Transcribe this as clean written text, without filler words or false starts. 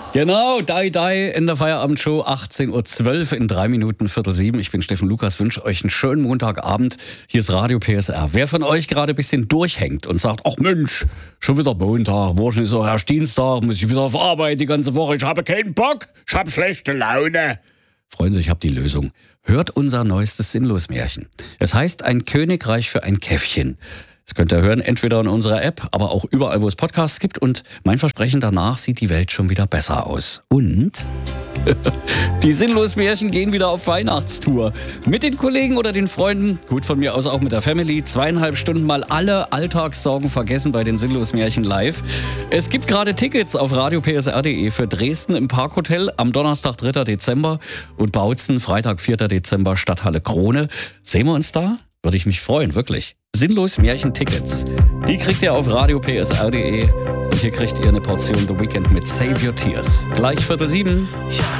Genau, Die in der Feierabendshow, 18.12 Uhr in 3 Minuten, Viertel 7. Ich bin Steffen Lukas, wünsche euch einen schönen Montagabend. Hier ist Radio PSR. Wer von euch gerade ein bisschen durchhängt und sagt, ach Mensch, schon wieder Montag, morgen ist auch erst Dienstag, muss ich wieder auf Arbeit die ganze Woche, ich habe keinen Bock, ich habe schlechte Laune. Freunde, ich habe die Lösung. Hört unser neuestes Sinnlos-Märchen. Es heißt Ein Königreich für ein Käffchen. Das könnt ihr hören, entweder in unserer App, aber auch überall, wo es Podcasts gibt. Und mein Versprechen, danach sieht die Welt schon wieder besser aus. Und die Sinnlos-Märchen gehen wieder auf Weihnachtstour. Mit den Kollegen oder den Freunden, gut von mir aus auch mit der Family, 2,5 Stunden mal alle Alltagssorgen vergessen bei den Sinnlos-Märchen live. Es gibt gerade Tickets auf radiopsr.de für Dresden im Parkhotel am Donnerstag, 3. Dezember und Bautzen, Freitag, 4. Dezember, Stadthalle Krone. Sehen wir uns da? Würde ich mich freuen, wirklich. Sinnlos-Märchen-Tickets. Die kriegt ihr auf radiopsr.de und hier kriegt ihr eine Portion The Weekend mit Save Your Tears. Gleich 6:45.